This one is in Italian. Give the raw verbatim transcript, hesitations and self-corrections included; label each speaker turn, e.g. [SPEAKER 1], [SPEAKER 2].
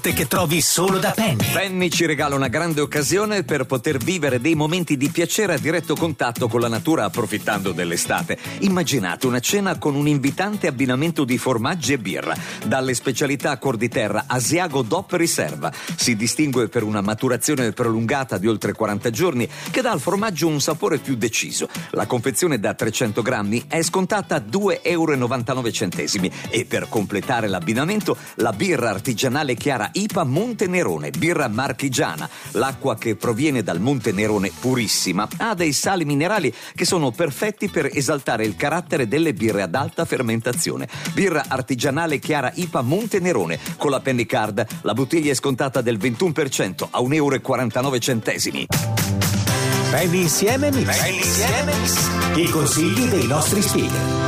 [SPEAKER 1] che trovi solo da Penny.
[SPEAKER 2] Penny ci regala una grande occasione per poter vivere dei momenti di piacere a diretto contatto con la natura approfittando dell'estate. Immaginate una cena con un invitante abbinamento di formaggi e birra. Dalle specialità Cuor di Terra, Asiago D O P riserva. Si distingue per una maturazione prolungata di oltre quaranta giorni che dà al formaggio un sapore più deciso. La confezione da trecento grammi è scontata a due e novantanove centesimi e per completare l'abbinamento la birra artigianale chiara I P A Monte Nerone, birra marchigiana. L'acqua che proviene dal Monte Nerone purissima ha dei sali minerali che sono perfetti per esaltare il carattere delle birre ad alta fermentazione. Birra artigianale chiara I P A Monte Nerone con la Penny Card. La bottiglia è scontata del ventuno per cento a un e quarantanove centesimi.
[SPEAKER 1] Penny insieme Mix. Penny insieme Mix. I consigli dei nostri speaker.